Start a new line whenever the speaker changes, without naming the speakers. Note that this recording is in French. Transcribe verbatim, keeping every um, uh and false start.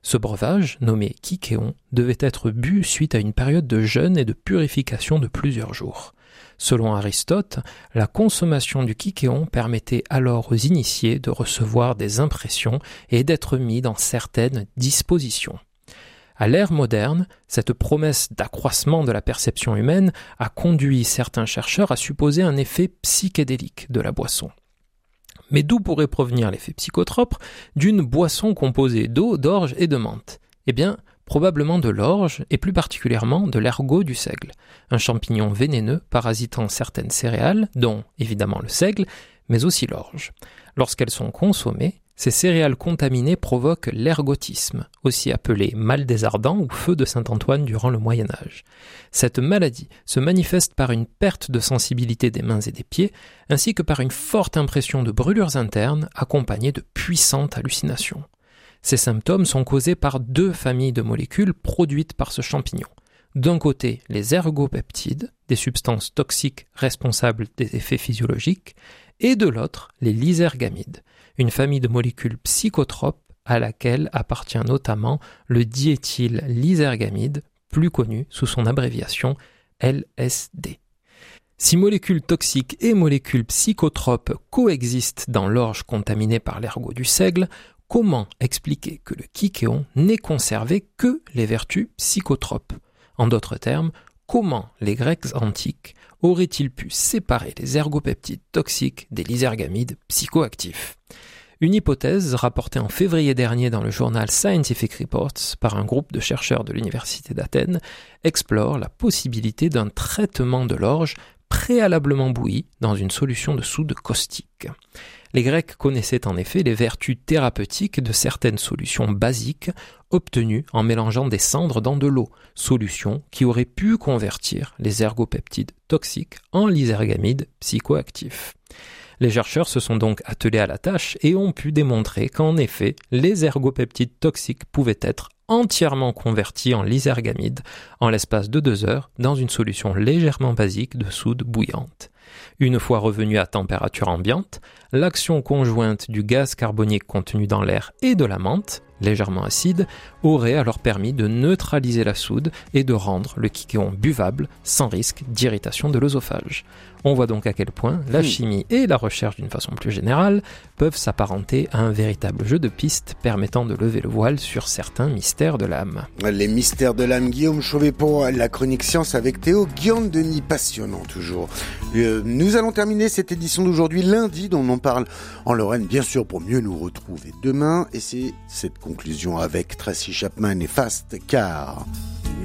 Ce breuvage, nommé Kickéon, devait être bu suite à une période de jeûne et de purification de plusieurs jours. Selon Aristote, la consommation du Kickéon permettait alors aux initiés de recevoir des impressions et d'être mis dans certaines dispositions. À l'ère moderne, cette promesse d'accroissement de la perception humaine a conduit certains chercheurs à supposer un effet psychédélique de la boisson. Mais d'où pourrait provenir l'effet psychotrope d'une boisson composée d'eau, d'orge et de menthe ? Eh bien, probablement de l'orge et plus particulièrement de l'ergot du seigle, un champignon vénéneux parasitant certaines céréales, dont évidemment le seigle, mais aussi l'orge. Lorsqu'elles sont consommées, ces céréales contaminées provoquent l'ergotisme, aussi appelé mal des ardents ou feu de Saint-Antoine durant le Moyen-Âge. Cette maladie se manifeste par une perte de sensibilité des mains et des pieds, ainsi que par une forte impression de brûlures internes accompagnée de puissantes hallucinations. Ces symptômes sont causés par deux familles de molécules produites par ce champignon. D'un côté, les ergopeptides, des substances toxiques responsables des effets physiologiques, et de l'autre, les lysergamides, une famille de molécules psychotropes à laquelle appartient notamment le diéthyllysergamide, plus connu sous son abréviation L S D. Si molécules toxiques et molécules psychotropes coexistent dans l'orge contaminée par l'ergot du seigle, comment expliquer que le Kickéon n'ait conservé que les vertus psychotropes ? En d'autres termes, comment les Grecs antiques auraient-ils pu séparer les ergopeptides toxiques des lysergamides psychoactifs ? Une hypothèse rapportée en février dernier dans le journal Scientific Reports par un groupe de chercheurs de l'université d'Athènes explore la possibilité d'un traitement de l'orge préalablement bouillie dans une solution de soude caustique. Les Grecs connaissaient en effet les vertus thérapeutiques de certaines solutions basiques obtenues en mélangeant des cendres dans de l'eau, solution qui aurait pu convertir les ergopeptides toxiques en lysergamides psychoactifs. Les chercheurs se sont donc attelés à la tâche et ont pu démontrer qu'en effet, les ergopeptides toxiques pouvaient être entièrement convertis en lysergamides en l'espace de deux heures dans une solution légèrement basique de soude bouillante. Une fois revenu à température ambiante, l'action conjointe du gaz carbonique contenu dans l'air et de la menthe, légèrement acide, aurait alors permis de neutraliser la soude et de rendre le Kickéon buvable sans risque d'irritation de l'œsophage. On voit donc à quel point la chimie et la recherche d'une façon plus générale peuvent s'apparenter à un véritable jeu de pistes permettant de lever le voile sur certains mystères de l'âme.
Les mystères de l'âme, Guillaume Chauvet pour la chronique science avec Théo. Guillaume Denis, passionnant toujours. Euh, nous allons terminer cette édition d'aujourd'hui lundi, dont on parle en Lorraine, bien sûr, pour mieux nous retrouver demain. Et c'est cette conclusion avec Tracy Chapman et Fast Car.